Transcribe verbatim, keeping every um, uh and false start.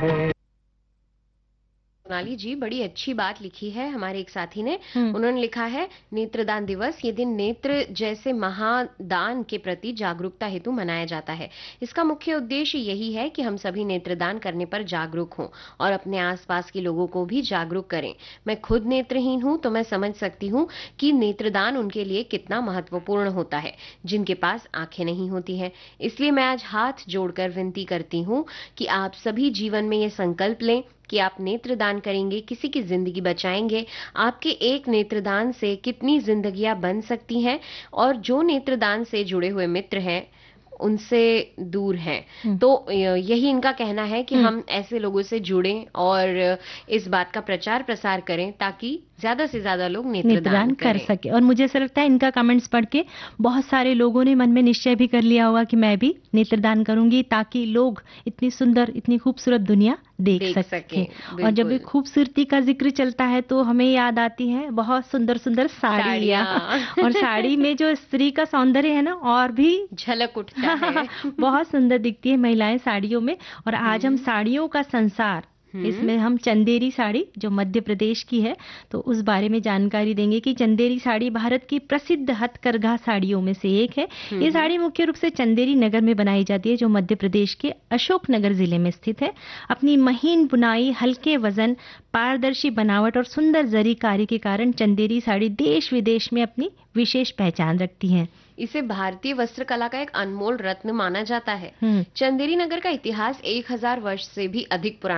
सोनाली जी, बड़ी अच्छी बात लिखी है हमारे एक साथी ने। हम्म। उन्होंने लिखा है, नेत्रदान दिवस ये दिन नेत्र जैसे महादान के प्रति जागरूकता हेतु मनाया जाता है। इसका मुख्य उद्देश्य यही है कि हम सभी नेत्रदान करने पर जागरूक हों और अपने आसपास के लोगों को भी जागरूक करें। मैं खुद नेत्रहीन हूं तो मैं समझ सकती हूं कि नेत्रदान उनके लिए कितना महत्वपूर्ण होता है जिनके पास आंखें नहीं होती हैं। इसलिए मैं आज हाथ जोड़कर विनती करती हूं कि आप सभी जीवन में ये संकल्प लें कि आप नेत्रदान करेंगे, किसी की जिंदगी बचाएंगे। आपके एक नेत्रदान से कितनी जिंदगियां बन सकती हैं, और जो नेत्रदान से जुड़े हुए मित्र हैं उनसे दूर हैं। हम्म। तो अ, यही इनका कहना है कि हम्म। हम ऐसे लोगों से जुड़ें और इस बात का प्रचार प्रसार करें ताकि ज्यादा से ज्यादा लोग नेत्रदान नेत्रदान कर करें। सके। और मुझे ऐसा लगता है इनका कमेंट्स पढ़ के बहुत सारे लोगों ने मन में निश्चय भी कर लिया होगा कि मैं भी नेत्रदान करूंगी, ताकि लोग इतनी सुंदर, इतनी खूबसूरत दुनिया देख, देख सके। सकें, और जब भी बिल्कुल। खूबसूरती का जिक्र चलता है तो हमें याद आती है बहुत सुंदर सुंदर साड़ियाँ। साड़ियाँ और साड़ी में जो स्त्री का सौंदर्य है ना, और भी झलक उठता है। बहुत सुंदर दिखती है महिलाएं साड़ियों में। और आज हम हम्म साड़ियों का संसार, हम्म इसमें हम चंदेरी साड़ी जो मध्य प्रदेश की है, तो उस बारे में जानकारी देंगे कि चंदेरी साड़ी भारत की प्रसिद्ध हथकरघा साड़ियों में से एक है। ये हम्म साड़ी मुख्य रूप से चंदेरी नगर में बनाई जाती है, जो मध्य प्रदेश के अशोकनगर जिले में स्थित है। अपनी महीन बुनाई, हल्के वजन, पारदर्शी बनावट और सुंदर जरी कार्य के कारण चंदेरी साड़ी देश विदेश में अपनी विशेष पहचान रखती है। इसे भारतीय वस्त्र कला का एक अनमोल रत्न माना जाता है। हम्म। चंदेरी नगर का इतिहास एक हज़ार वर्ष से भी अधिक पुराना